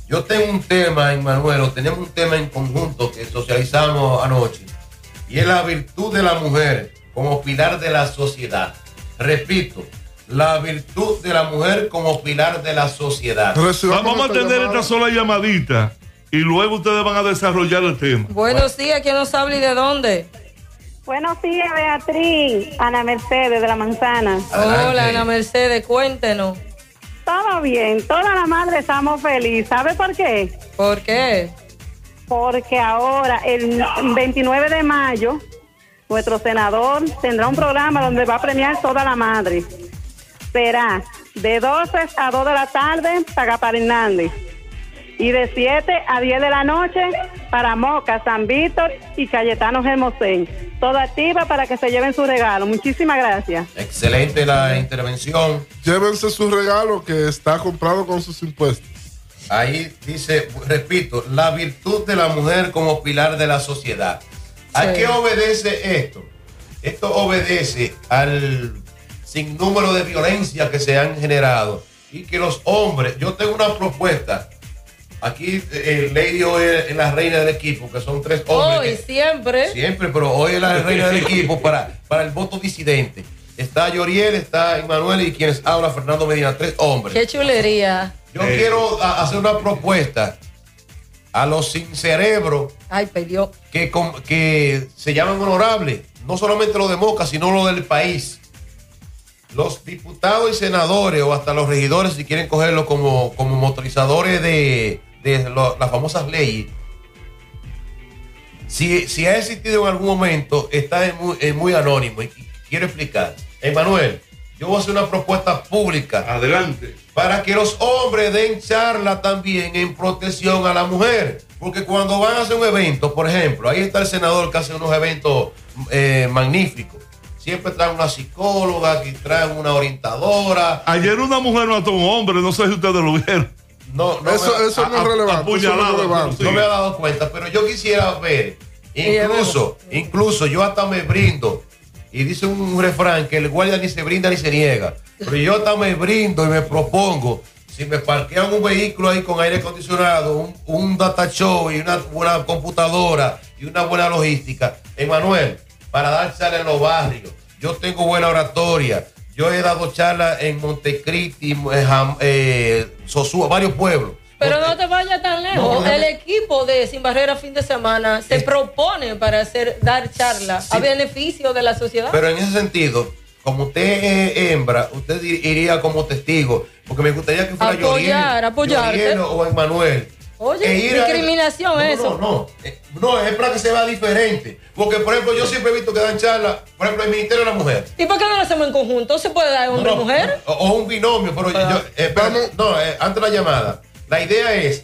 Yo tengo un tema, Emmanuel, tenemos un tema en conjunto que socializamos anoche, y es la virtud de la mujer como pilar de la sociedad. Repito, la virtud de la mujer como pilar de la sociedad. Vamos a tener esta sola llamadita y luego ustedes van a desarrollar el tema. Buenos días, ¿quién nos habla y de dónde? Buenos días, Beatriz. Ana Mercedes de La Manzana. Hola, Ana Mercedes, cuéntenos. Todo bien, todas las madres estamos felices. ¿Sabe por qué? ¿Por qué? Porque ahora, el 29 de mayo, nuestro senador tendrá un programa donde va a premiar toda la madre. Será de 12 a 2 de la tarde para Gaspar Hernández y de 7 a 10 de la noche para Moca, San Víctor y Cayetano Hermosén. Toda activa para que se lleven su regalo. Muchísimas gracias. Excelente la intervención. Llévense su regalo que está comprado con sus impuestos. Ahí dice, repito, la virtud de la mujer como pilar de la sociedad. ¿A qué obedece esto? Esto obedece al sinnúmero de violencia que se han generado y que los hombres, yo tengo una propuesta. Aquí Lady hoy es la reina del equipo, que son 3 hombres. Hoy, siempre. Siempre, pero hoy es la reina del equipo para el voto disidente. Está Yoriel, está Emmanuel y quienes habla Fernando Medina, 3 hombres. Qué chulería. Yo quiero hacer una propuesta a los sin cerebro. Ay, perdió. Que se llaman honorables, no solamente los de Moca, sino los del país. Los diputados y senadores, o hasta los regidores, si quieren cogerlo como motorizadores de las famosas leyes. Si ha existido en algún momento, está muy anónimo. Y quiero explicar. Emmanuel, yo voy a hacer una propuesta pública. Adelante. Para que los hombres den charla también en protección a la mujer. Porque cuando van a hacer un evento, por ejemplo, ahí está el senador que hace unos eventos magníficos. Siempre traen una psicóloga, que traen una orientadora. Ayer una mujer mató a un hombre, no sé si ustedes lo vieron. No no es relevante. No me he dado cuenta, pero yo quisiera ver, incluso yo hasta me brindo, y dice un refrán que el guardia ni se brinda ni se niega, pero yo hasta me brindo y me propongo, si me parquean un vehículo ahí con aire acondicionado, un data show y una buena computadora y una buena logística, Emmanuel, para dar charlas en los barrios. Yo tengo buena oratoria. Yo he dado charlas en Montecristi, Sosúa, varios pueblos. Pero no te vayas tan lejos. El equipo de Sin Barrera Fin de Semana se propone para dar charlas a beneficio de la sociedad. Pero en ese sentido, como usted es hembra, usted iría como testigo, porque me gustaría que fuera apoyarte. O Emmanuel. Oye, discriminación eso. No, es para que se vea diferente. Porque, por ejemplo, yo siempre he visto que dan charlas, por ejemplo, el Ministerio de la Mujer. ¿Y por qué no lo hacemos en conjunto? ¿Se puede dar hombre y mujer? O un binomio, pero antes de la llamada. La idea es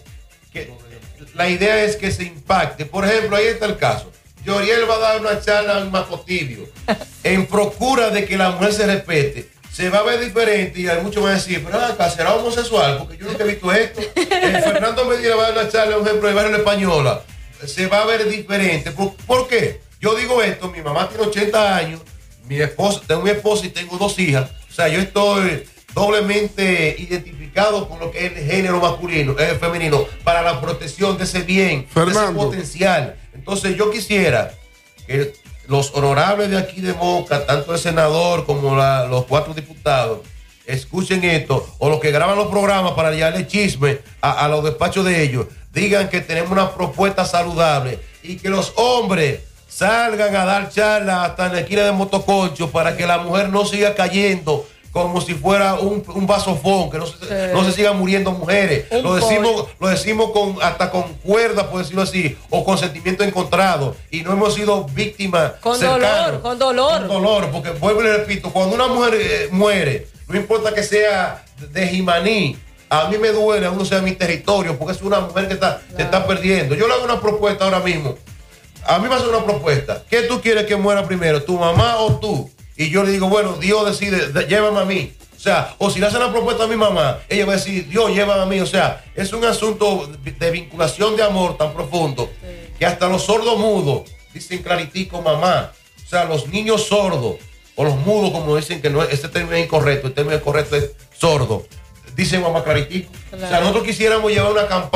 que se impacte. Por ejemplo, ahí está el caso. Yoriel va a dar una charla en Macotibio en procura de que la mujer se respete. Se va a ver diferente y hay muchos van a decir, pero acá será homosexual, porque yo nunca he visto esto. Fernando Medina va a dar una charla, un ejemplo, de Barrio La Española. Se va a ver diferente. ¿Por qué? Yo digo esto, mi mamá tiene 80 años, tengo mi esposa y tengo 2 hijas. O sea, yo estoy doblemente identificado con lo que es el género femenino, para la protección de ese bien, Fernando, de ese potencial. Entonces yo quisiera que los honorables de aquí de Moca, tanto el senador como los 4 diputados, escuchen esto, o los que graban los programas para llevarle chisme a los despachos de ellos, digan que tenemos una propuesta saludable y que los hombres salgan a dar charlas hasta en la esquina de Motoconcho para que la mujer no siga cayendo como si fuera un vasofón, que no se sigan muriendo mujeres. Lo decimos hasta con cuerda, por decirlo así, o con sentimiento encontrado. Y no hemos sido víctimas con cercanas. Con dolor, porque vuelvo y le repito, cuando una mujer muere, no importa que sea de Jimaní, a mí me duele, aún no sea mi territorio, porque es una mujer que se está perdiendo. Yo le hago una propuesta ahora mismo. A mí me hace una propuesta. ¿Qué tú quieres que muera primero, tu mamá o tú? Y yo le digo, bueno, Dios decide, llévame a mí. O sea, o si le hacen la propuesta a mi mamá, ella va a decir, Dios, llévame a mí. O sea, es un asunto de vinculación de amor tan profundo que hasta los sordos mudos dicen claritico mamá. O sea, los niños sordos o los mudos, como dicen que no, ese término es incorrecto, el término correcto es sordo. Dicen mamá claritico. Claro. O sea, nosotros quisiéramos llevar una campaña